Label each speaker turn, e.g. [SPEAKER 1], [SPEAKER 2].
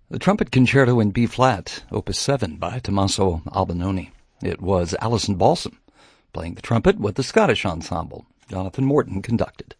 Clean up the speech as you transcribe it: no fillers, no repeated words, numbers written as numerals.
[SPEAKER 1] The Trumpet Concerto in B-flat, Opus 7 by Tommaso Albinoni. It was Alison Balsom playing the trumpet with the Scottish ensemble. Jonathan Morton conducted.